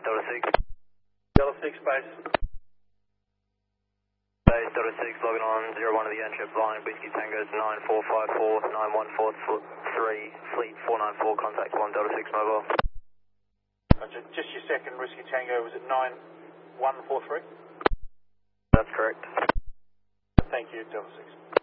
Delta 6. Delta 6 base. Base Delta 6 logging on 01 of the airship line, Whiskey Tango 9454 9143 Fleet 494, contact 1 Delta 6 mobile. Just your second, Whiskey Tango, was it 9143? That's correct. Thank you, Delta 6.